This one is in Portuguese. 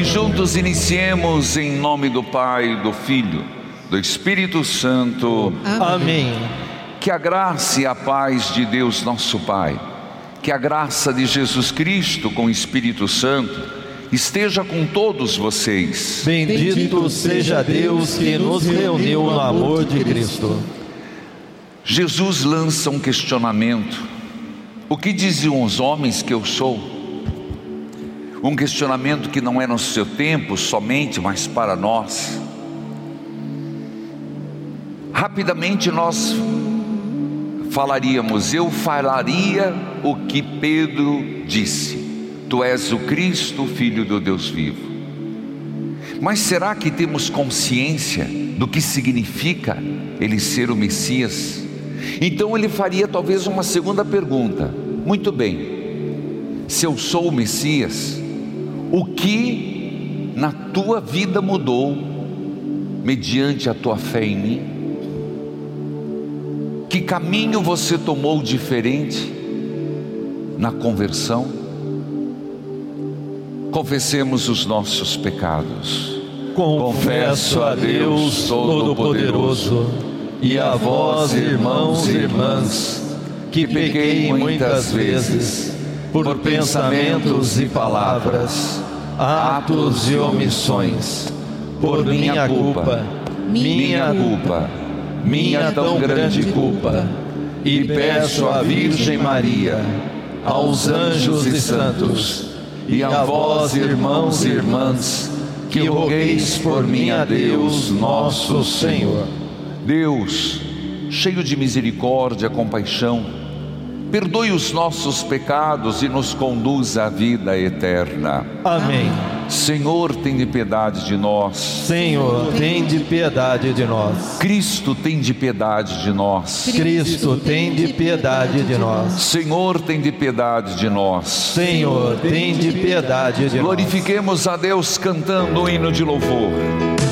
juntos iniciemos em nome do Pai, do Filho, do Espírito Santo. Amém. Que a graça e a paz de Deus nosso Pai, que a graça de Jesus Cristo com o Espírito Santo esteja com todos vocês. Bendito seja Deus que nos reuniu no amor de Cristo. Jesus lança um questionamento: o que diziam os homens que eu sou? Um questionamento que não é no seu tempo somente, mas para nós. Rapidamente nós eu falaria o que Pedro disse: Tu és o Cristo, Filho do Deus vivo. Mas será que temos consciência do que significa ele ser o Messias? Então ele faria talvez uma segunda pergunta: muito bem, se eu sou o Messias, o que na tua vida mudou mediante a tua fé em mim? Que caminho você tomou diferente na conversão? Confessemos os nossos pecados. Confesso a Deus Todo-Poderoso e a vós, irmãos e irmãs, que pequei muitas vezes por pensamentos e palavras, atos e omissões, por minha culpa, minha tão grande culpa, e peço à Virgem Maria, aos anjos e santos, e a vós, irmãos e irmãs, que rogueis por mim a Deus nosso Senhor. Deus, cheio de misericórdia, compaixão, perdoe os nossos pecados e nos conduza à vida eterna. Amém. Senhor, tende piedade de nós. Senhor, tende piedade de nós. Cristo, tende piedade de nós. Cristo, tende piedade de nós. Senhor, tende piedade de nós. Senhor, tende piedade de nós. Glorifiquemos a Deus cantando um hino de louvor.